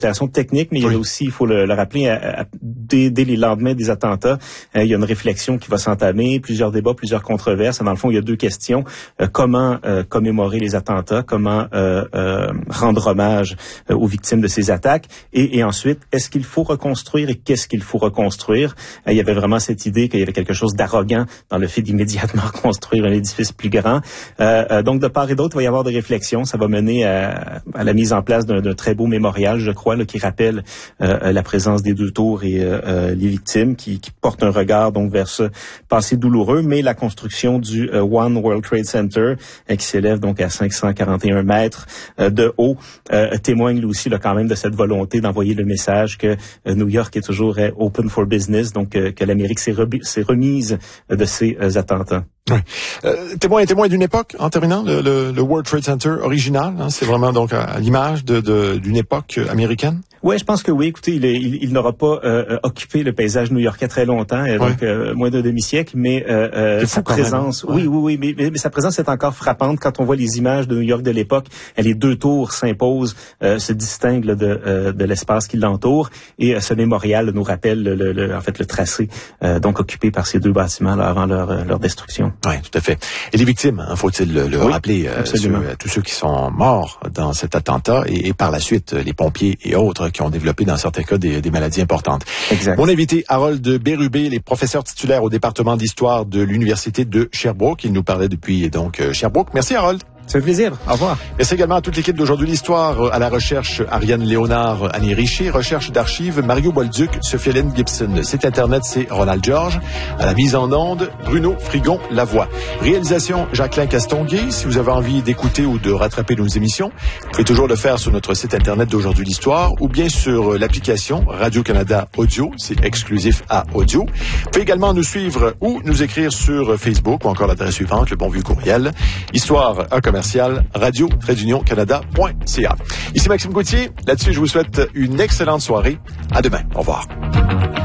technique, mais il y a aussi, il faut le rappeler, dès les lendemains des attentats, il y a une réflexion qui va s'entamer, plusieurs débats, plusieurs controverses. Dans le fond, il y a deux questions. Comment commémorer les attentats? Comment rendre hommage aux victimes de ces attaques? Et ensuite, est-ce qu'il faut reconstruire et qu'est-ce qu'il faut reconstruire? Il y avait vraiment cette idée qu'il y avait quelque chose d'arrogant dans le fait d'immédiatement reconstruire un édifice plus grand. Donc, de part et d'autre, il va y avoir des réflexions. Ça va mener à la mise en place d'un très beau mémorial, je crois, là, qui rappelle la présence des deux tours et les victimes, qui porte un regard donc vers ce passé douloureux, mais la construction du One World Trade Center, qui s'élève donc à 541 mètres de haut, témoigne lui aussi là, quand même de cette volonté d'envoyer le message que New York est toujours open for business, donc que l'Amérique s'est remise de ces attentats. Oui. Témoin d'une époque, en terminant, le World Trade Center original, hein, c'est vraiment donc à l'image d'une époque américaine? Oui, je pense que oui. Écoutez, il n'aura pas occupé le paysage new-yorkais très longtemps, donc moins d'un demi-siècle, mais sa présence, oui, mais sa présence est encore frappante quand on voit les images de New York de l'époque. Les deux tours s'imposent, se distinguent là, de l'espace qui l'entoure, et ce mémorial nous rappelle le tracé donc occupé par ces deux bâtiments là, avant leur destruction. Oui, tout à fait. Et les victimes, hein, faut-il le rappeler, tous ceux qui sont morts dans cet attentat et par la suite les pompiers et autres qui ont développé dans certains cas des maladies importantes. Exact. Mon invité, Harold Bérubé, les professeurs titulaires au département d'histoire de l'Université de Sherbrooke. Il nous parlait depuis donc Sherbrooke. Merci Harold. C'est un plaisir. Au revoir. Merci également à toute l'équipe d'Aujourd'hui l'Histoire, à la recherche Ariane Léonard, Annie Richer, recherche d'archives Mario Bolduc, Sophie-Hélène Gibson. Site internet, c'est Ronald George. À la mise en onde, Bruno Frigon-Lavoie. Réalisation, Jacqueline Castonguay. Si vous avez envie d'écouter ou de rattraper nos émissions, vous pouvez toujours le faire sur notre site internet d'Aujourd'hui l'Histoire ou bien sur l'application Radio-Canada Audio. C'est exclusif à audio. Vous pouvez également nous suivre ou nous écrire sur Facebook ou encore l'adresse suivante, le bon vieux courriel, histoire radio-canada.ca. Ici Maxime Gauthier. Là-dessus, je vous souhaite une excellente soirée. À demain. Au revoir.